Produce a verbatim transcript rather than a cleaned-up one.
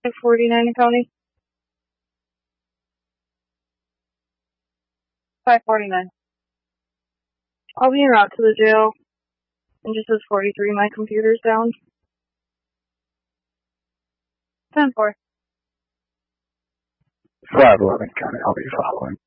forty-nine County. five forty-nine. I'll be en route to the jail. And just says forty-three, my computer's down. ten four. five eleven County, I'll be following.